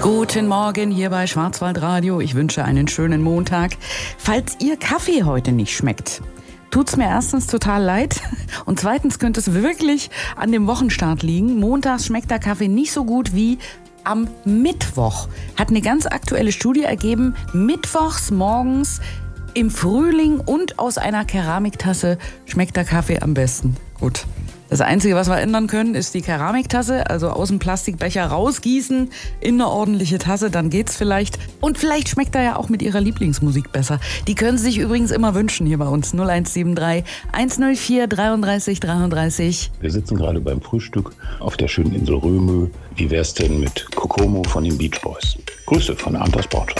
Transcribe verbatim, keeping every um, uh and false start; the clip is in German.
Guten Morgen hier bei Schwarzwaldradio. Ich wünsche einen schönen Montag. Falls Ihr Kaffee heute nicht schmeckt, tut's mir erstens total leid und zweitens könnte es wirklich an dem Wochenstart liegen. Montags schmeckt der Kaffee nicht so gut wie am Mittwoch. Hat eine ganz aktuelle Studie ergeben, mittwochs morgens im Frühling und aus einer Keramiktasse schmeckt der Kaffee am besten. Gut. Das Einzige, was wir ändern können, ist die Keramiktasse, also aus dem Plastikbecher rausgießen in eine ordentliche Tasse, dann geht's vielleicht. Und vielleicht schmeckt er ja auch mit Ihrer Lieblingsmusik besser. Die können Sie sich übrigens immer wünschen hier bei uns. null eins sieben drei, eins null vier, dreiunddreißig dreiunddreißig. Wir sitzen gerade beim Frühstück auf der schönen Insel Römö. Wie wär's denn mit Kokomo von den Beach Boys? Grüße von Arndt aus Braunschweig.